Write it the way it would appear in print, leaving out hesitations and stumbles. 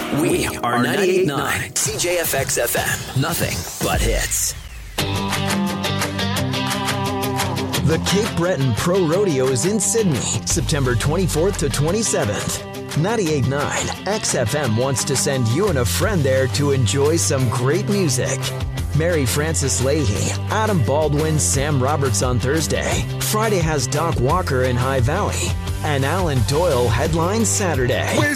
We are 98.9 CJFX FM. Nothing but hits. The Cape Breton Pro Rodeo is in Sydney, September 24th to 27th. 98.9 XFM wants to send you and a friend there to enjoy some great music. Mary Frances Leahy, Adam Baldwin, Sam Roberts on Thursday. Friday has Doc Walker in High Valley. And Alan Doyle headlines Saturday.